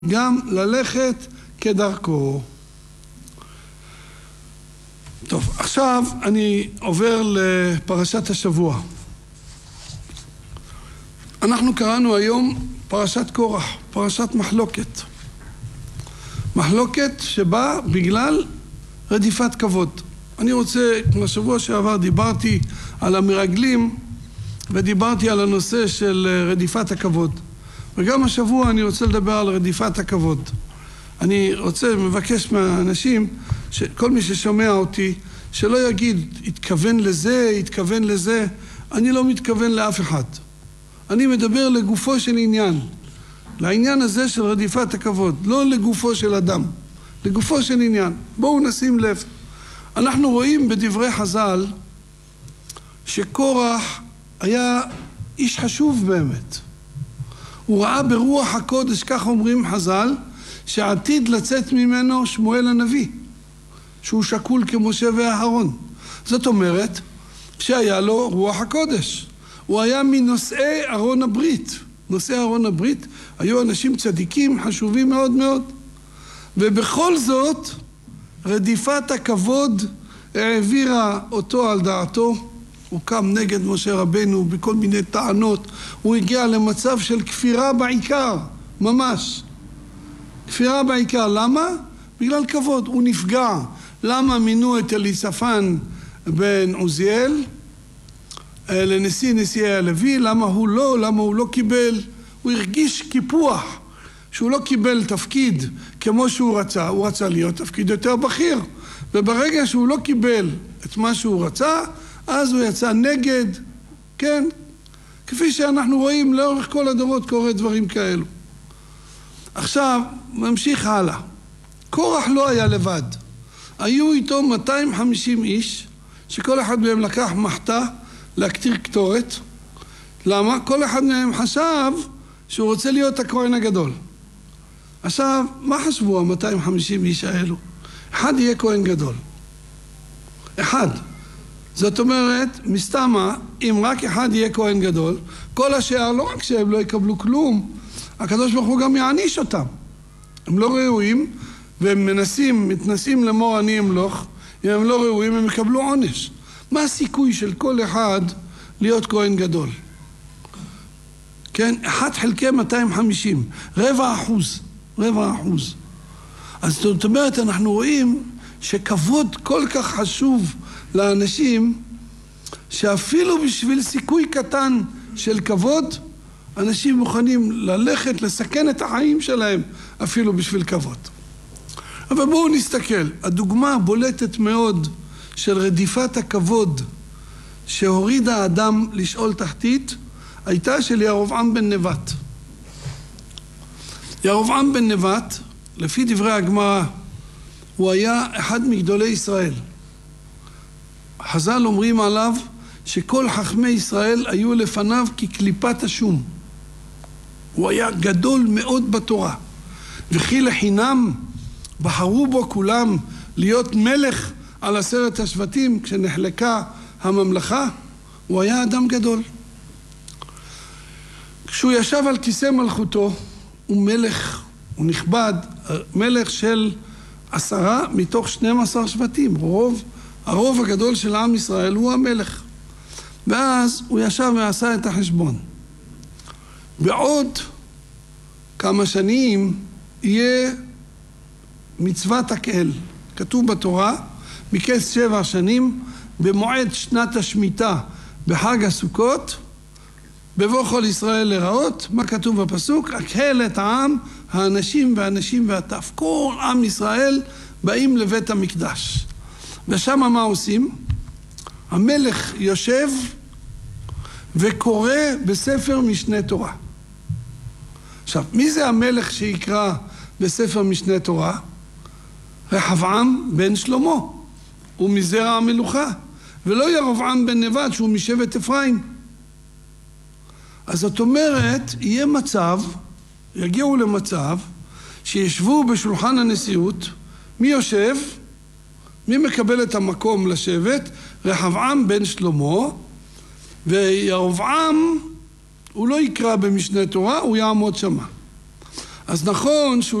גם ללכת כדרכו. טוב, עכשיו אני עובר לפרשת השבוע. אנחנו קראנו היום פרשת קורח, פרשת מחלוקת. מחלוקת שבאה בגלל רדיפת כבוד. אני רוצה, כמו שבוע שעבר דיברתי על המרגלים ודיברתי על הנושא של רדיפת הכבוד. וגם השבוע אני רוצה לדבר על רדיפת הכבוד. אני מבקש מהאנשים, כל מי ששומע אותי, שלא יגיד, התכוון לזה, התכוון לזה. אני לא מתכוון לאף אחד. אני מדבר לגופו של עניין. לעניין הזה של רדיפת הכבוד. לא לגופו של אדם. לגופו של עניין. בואו נשים לב. אנחנו רואים בדברי חז"ל, שקורח היה איש חשוב באמת. הוא ראה ברוח הקודש, כך אומרים חז"ל, שעתיד לצאת ממנו שמואל הנביא, שהוא שקול כמשה ואהרון. זאת אומרת שהיה לו רוח הקודש. הוא היה מנושאי ארון הברית. נושאי ארון הברית היו אנשים צדיקים חשובים מאוד מאוד. ובכל זאת רדיפת הכבוד העבירה אותו על דעתו. הוא קם נגד משה רבנו בכל מיני טענות. הוא הגיע למצב של כפירה בעיקר, ממש. כפירה בעיקר. למה? בגלל כבוד. הוא נפגע. למה מינו את אליספן בן עוזיאל לנשיאי הלוי? למה הוא לא קיבל? הוא הרגיש קיפוח שהוא לא קיבל תפקיד כמו שהוא רצה. הוא רצה להיות תפקיד יותר בכיר. וברגע שהוא לא קיבל את מה שהוא רצה, אז הוא יצא נגד, כן? כפי שאנחנו רואים לאורך כל הדורות קורה דברים כאלו. עכשיו, ממשיך הלאה. קורח לא היה לבד. היו איתו 250 איש, שכל אחד מהם לקח מחתה להקטיר קטורת. למה? כל אחד מהם חשב שהוא רוצה להיות הכהן הגדול. עכשיו, מה חשבו ה-250 איש האלו? אחד יהיה כהן גדול. אחד. זאת אומרת, מסתמה, אם רק אחד יהיה כהן גדול, כל השאר לא רק שהם לא יקבלו כלום, הקדוש ברוך הוא גם יעניש אותם. הם לא ראויים, והם מתנסים למור אני אמלוך. אם הם לא ראויים, הם יקבלו עונש. מה הסיכוי של כל אחד להיות כהן גדול? כן, 1 חלקי 250, 0.25%. אז זאת אומרת, אנחנו רואים שכבוד כל כך חשוב לאנשים, שאפילו בשביל סיכוי קטן של כבוד, אנשים מוכנים ללכת, לסכן את החיים שלהם, אפילו בשביל כבוד. אבל בואו נסתכל. הדוגמה הבולטת מאוד של רדיפת הכבוד שהוריד האדם לשאול תחתית, הייתה של ירבעם בן נבט. ירבעם בן נבט, לפי דברי הגמרא, הוא היה אחד מגדולי ישראל. חז"ל אומרים עליו שכל חכמי ישראל היו לפניו כקליפת השום. הוא היה גדול מאוד בתורה. וכי לחינם בחרו בו כולם להיות מלך על 10 השבטים כשנחלקה הממלכה. הוא היה אדם גדול. כשהוא ישב על כיסא מלכותו, הוא מלך, הוא נכבד, מלך של 10 מתוך 12 שבטים. הרוב הגדול של עם ישראל הוא המלך. ואז הוא ישב ועשה את החשבון. בעוד כמה שנים יהיה מצוות הקהל. כתוב בתורה, מקץ 7 שנים, במועד שנת השמיטה, בחג הסוכות, בבוא כל ישראל לראות. מה כתוב בפסוק? הקהל את העם, האנשים והנשים והטף. כל עם ישראל באים לבית המקדש. ושם מה עושים? המלך יושב וקורא בספר משנה תורה. עכשיו, מי זה המלך שיקרא בספר משנה תורה? רחבעם בן שלמה. הוא מזרע המלוכה. ולא ירבעם בן נבט שהוא משבט אפרים. אז זאת אומרת, יגיעו למצב שישבו בשולחן הנשיאות. מי יושב? מי מקבל את המקום לשבת? רחבעם בן שלמה. וירבעם הוא לא יקרא במשנה תורה, הוא יעמוד שמה. אז נכון שהוא